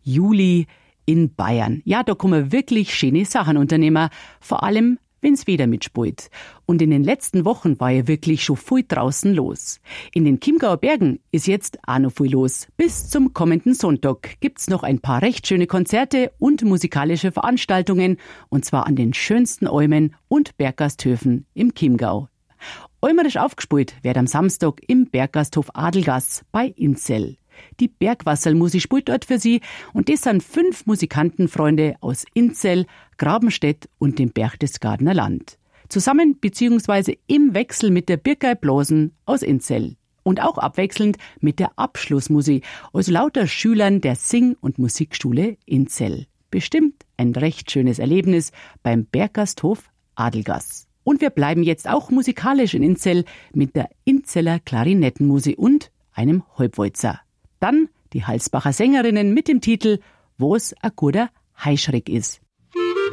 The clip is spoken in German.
Juli in Bayern. Ja, da kann man wirklich schöne Sachen unternehmen, vor allem wenn's Wetter mitspielt. Und in den letzten Wochen war ja wirklich schon viel draußen los. In den Chiemgauer Bergen ist jetzt auch noch viel los. Bis zum kommenden Sonntag gibt's noch ein paar recht schöne Konzerte und musikalische Veranstaltungen, und zwar an den schönsten Almen und Berggasthöfen im Chiemgau. Eumerisch aufgespielt wird am Samstag im Berggasthof Adelgas bei Inzell. Die Bergwasserlmusik spielt dort für Sie, und das sind 5 Musikantenfreunde aus Inzell, Grabenstedt und dem Berchtesgadener Land. Zusammen bzw. im Wechsel mit der Birkei Blasen aus Inzell. Und auch abwechselnd mit der Abschlussmusik, also lauter Schülern der Sing- und Musikschule Inzell. Bestimmt ein recht schönes Erlebnis beim Berggasthof Adelgas. Und wir bleiben jetzt auch musikalisch in Inzell mit der Inzeller Klarinettenmusik und einem Halbwalzer. Dann die Halsbacher Sängerinnen mit dem Titel »Wo's a guter Heischreck is«.